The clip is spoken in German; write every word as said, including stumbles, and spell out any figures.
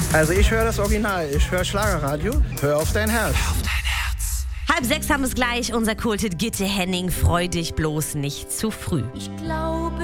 Also ich höre das Original, ich höre Schlagerradio, hör auf dein Herz. Hör auf dein Herz. Halb sechs haben es gleich, unser Kulthit Gitte Henning, freu dich bloß nicht zu früh. Ich glaube